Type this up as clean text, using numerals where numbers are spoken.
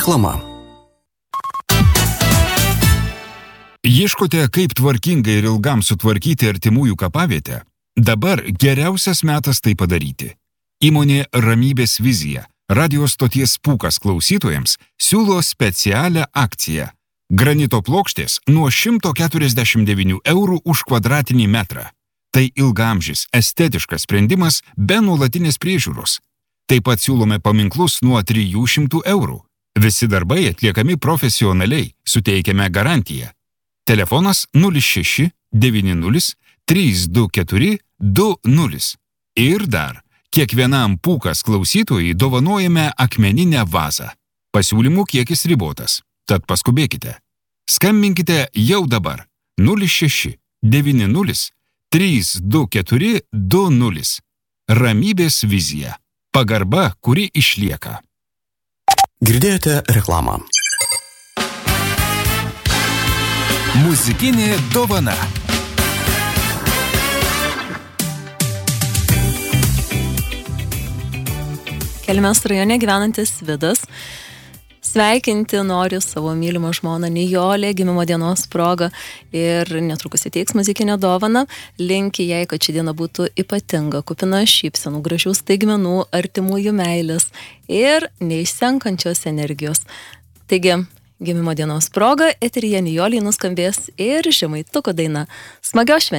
Reklama. Ieškote, kaip tvarkingai ir ilgam sutvarkyti artimųjų kapavietę? Dabar geriausias metas tai padaryti. Įmonė Ramybės vizija, radio stoties Pūkas klausytojams, siūlo specialią akciją. Granito plokštės nuo 149 eurų už kvadratinį metrą. Tai ilgaamžis, estetiškas sprendimas be nuolatinės priežiūros. Taip pat siūlome paminklus nuo 300 eurų. Visi darbai atliekami profesionaliai, suteikiame garantiją. Telefonas 06 90 324 20. Ir dar, kiekvienam Pūkas klausytojui dovanojame akmeninę vazą. Pasiūlymų kiekis ribotas, tad paskubėkite. Skambinkite jau dabar 06 90 324 20. Ramybės vizija. Pagarba, kuri išlieka. Girdėjote reklamą. Muzikinė dovana. Kelmės rajone gyvenantis Vidas sveikinti nori savo mylimą žmoną Nijolę gimimo dienos proga ir netrukus įteiks muzikinę dovaną. Linki jai, kad ši diena būtų ypatinga, kupina šypsenų, gražių staigmenų, artimųjų meilės ir neišsenkančios energijos. Taigi, gimimo dienos proga eteryje Nijolei nuskambės ir Žemaituko daina. Smagios šventės.